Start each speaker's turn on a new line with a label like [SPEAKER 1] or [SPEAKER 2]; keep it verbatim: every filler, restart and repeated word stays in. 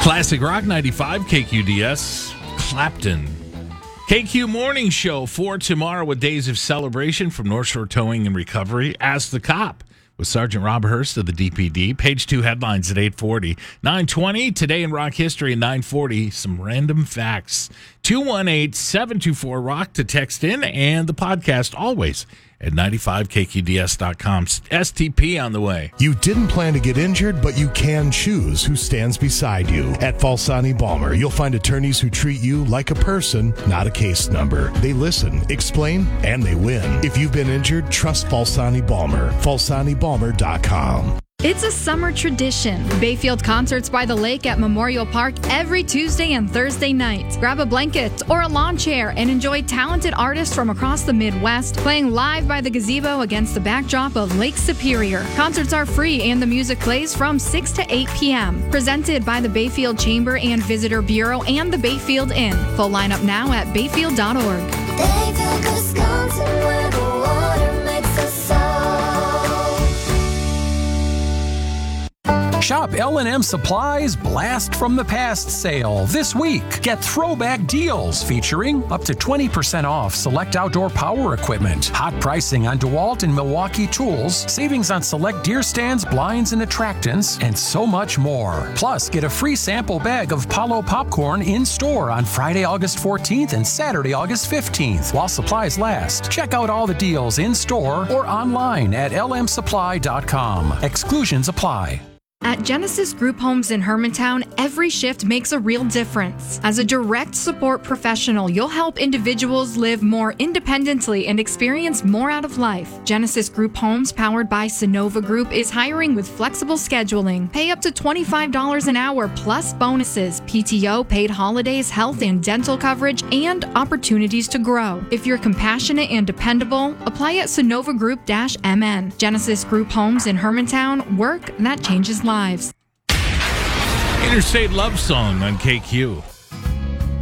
[SPEAKER 1] Classic Rock ninety-five, K Q D S, Clapton. K Q Morning Show for tomorrow with days of celebration from North Shore Towing and Recovery. Ask the Cop with Sergeant Rob Hurst of the D P D. Page two headlines at eight forty. nine twenty, Today in Rock History at nine forty. Some random facts. two one eight, seven two four, rock to text in, and the podcast always at ninety-five K Q D S dot com. S T P on the way.
[SPEAKER 2] You didn't plan to get injured, but you can choose who stands beside you. At Falsani Balmer, you'll find attorneys who treat you like a person, not a case number. They listen, explain, and they win. If you've been injured, trust Falsani Balmer. Falsani Balmer dot com.
[SPEAKER 3] It's a summer tradition. Bayfield Concerts by the Lake at Memorial Park every Tuesday and Thursday nights. Grab a blanket or a lawn chair and enjoy talented artists from across the Midwest playing live by the gazebo against the backdrop of Lake Superior. Concerts are free and the music plays from six to eight p.m. Presented by the Bayfield Chamber and Visitor Bureau and the Bayfield Inn. Full lineup now at bayfield dot org.
[SPEAKER 4] Bayfield, Wisconsin, where the water makes us soft.
[SPEAKER 5] Shop L and M Supply's Blast from the Past sale this week. Get throwback deals featuring up to twenty percent off select outdoor power equipment, hot pricing on DeWalt and Milwaukee tools, savings on select deer stands, blinds, and attractants, and so much more. Plus, get a free sample bag of Palo popcorn in store on Friday, August fourteenth and Saturday, August fifteenth while supplies last. Check out all the deals in store or online at L M supply dot com. Exclusions apply.
[SPEAKER 3] At Genesis Group Homes in Hermantown, every shift makes a real difference. As a direct support professional, you'll help individuals live more independently and experience more out of life. Genesis Group Homes, powered by Sonova Group, is hiring with flexible scheduling. Pay up to twenty-five dollars an hour plus bonuses, P T O, paid holidays, health and dental coverage, and opportunities to grow. If you're compassionate and dependable, apply at sonova group dash m n. Genesis Group Homes in Hermantown, work that changes lives.
[SPEAKER 1] Interstate Love Song on K Q.